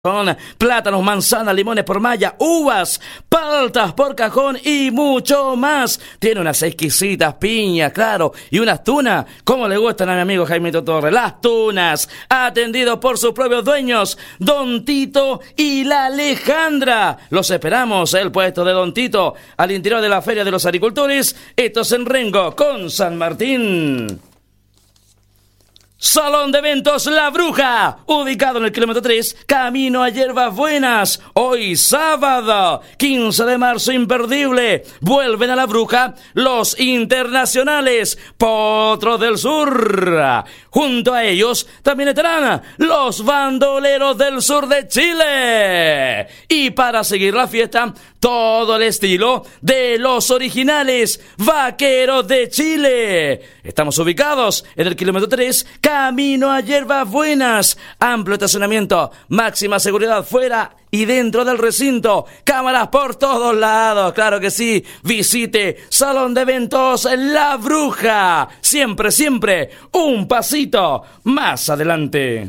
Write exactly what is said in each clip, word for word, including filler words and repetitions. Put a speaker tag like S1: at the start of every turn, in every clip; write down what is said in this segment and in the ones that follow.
S1: Con plátanos, manzanas, limones por malla, uvas, paltas por cajón y mucho más. Tiene unas exquisitas piñas, claro, y unas tunas, como le gustan a mi amigo Jaimito Torres. Las tunas, atendidos por sus propios dueños, Don Tito y la Alejandra. Los esperamos, el puesto de Don Tito, al interior de la Feria de los Agricultores. Esto es en Rengo, con San Martín. Salón de Eventos La Bruja, ubicado en el kilómetro tres, camino a Hierbas Buenas. Hoy sábado, quince de marzo, imperdible. Vuelven a La Bruja los internacionales Potros del Sur. Junto a ellos también estarán los Bandoleros del Sur de Chile. Y para seguir la fiesta, todo el estilo de los originales Vaqueros de Chile. Estamos ubicados en el kilómetro tres, camino a Hierbas Buenas. Amplio estacionamiento, máxima seguridad fuera y dentro del recinto. Cámaras por todos lados, claro que sí. Visite Salón de Eventos La Bruja. Siempre, siempre un pasito más adelante.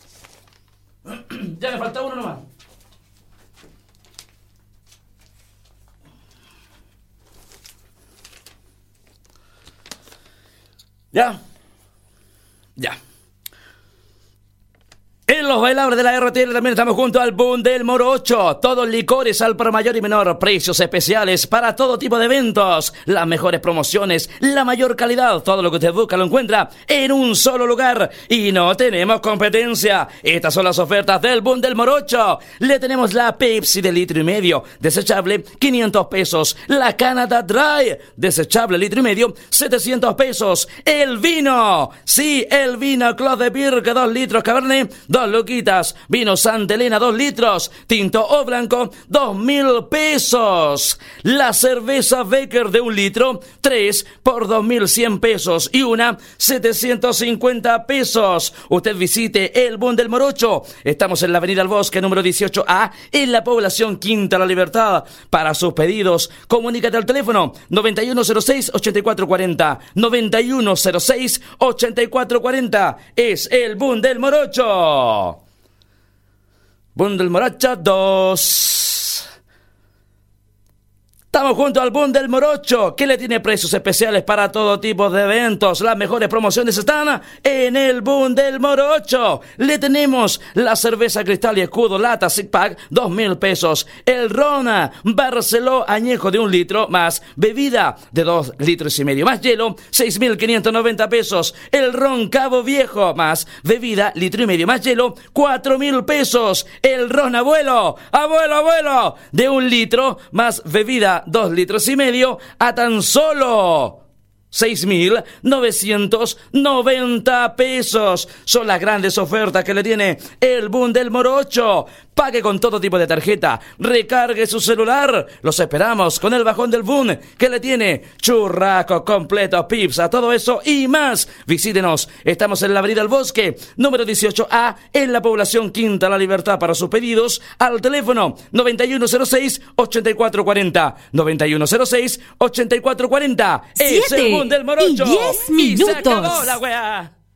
S1: Ya me falta uno nomás. Ya. Ya. En los bailables de la R T L también estamos junto al Boom del Morocho. Todos licores al por mayor y menor. Precios especiales para todo tipo de eventos. Las mejores promociones, la mayor calidad. Todo lo que usted busca lo encuentra en un solo lugar. Y no tenemos competencia. Estas son las ofertas del Boom del Morocho. Le tenemos la Pepsi de litro y medio, desechable, quinientos pesos. La Canada Dry, desechable, litro y medio, setecientos pesos. El vino. Sí, el vino Clos de Pirque, dos litros Cabernet, dos luquitas. Vino Santa Elena, dos litros. Tinto o blanco, dos mil pesos. La cerveza Becker de un litro, tres por dos mil cien pesos. Y una, setecientos cincuenta pesos. Usted visite el Boom del Morocho. Estamos en la avenida El Bosque, número dieciocho A, en la población Quinta La Libertad. Para sus pedidos, comunícate al teléfono noventa y uno cero seis, ochenta y cuatro cuarenta. noventa y uno cero seis, ochenta y cuatro cuarenta. Es el Boom del Morocho. Boom del Morocho dos. Estamos junto al Boom del Morocho, que le tiene precios especiales para todo tipo de eventos. Las mejores promociones están en el Boom del Morocho. Le tenemos la cerveza Cristal y Escudo lata six pack, dos mil pesos. El Rona Barceló añejo de un litro más bebida de dos litros y medio más hielo, seis mil quinientos noventa pesos. El Ron Cabo Viejo más bebida litro y medio más hielo, cuatro mil pesos. El Ron Abuelo, abuelo, abuelo, de un litro más bebida dos litros y medio a tan solo seis mil novecientos noventa pesos. Son las grandes ofertas que le tiene el Boom del Morocho. Pague con todo tipo de tarjeta, recargue su celular. Los esperamos con el bajón del Boom, que le tiene churrasco completo, pizza, todo eso y más. Visítenos, estamos en la avenida El Bosque, número dieciocho A, en la población Quinta La Libertad. Para sus pedidos, al teléfono noventa y uno cero seis, ochenta y cuatro cuarenta. noventa y uno cero seis, ochenta y cuatro cuarenta. Es el Boom del Morocho.
S2: Y diez minutos.
S1: Y se acabó la weá.